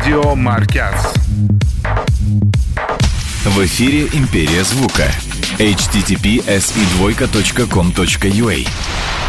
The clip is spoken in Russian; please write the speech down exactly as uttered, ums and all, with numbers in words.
Радио Маркяц. В эфире «Империя звука». эйч ти ти пи эс и двойка точка ком точка ю а.